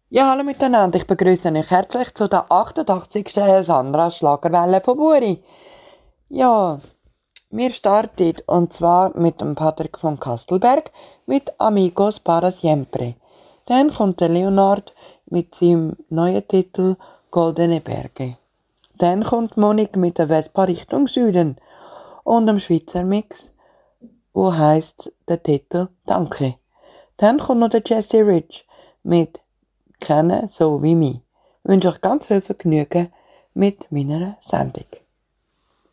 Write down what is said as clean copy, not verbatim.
Ja, hallo miteinander. Ich begrüße euch herzlich zu der 88. Sandra Schlagerwelle von Buri. Ja, wir starten und zwar mit dem Patrick von Kastelberg mit Amigos para siempre. Dann kommt der Leonard mit seinem neuen Titel Goldene Berge. Dann kommt Monik mit der Vespa Richtung Süden und dem Schweizer Mix, wo heißt der Titel Danke. Dann kommt noch der Jesse Rich mit Kennen so wie mich. Ich wünsche euch ganz viel Vergnügen mit meiner Sendung.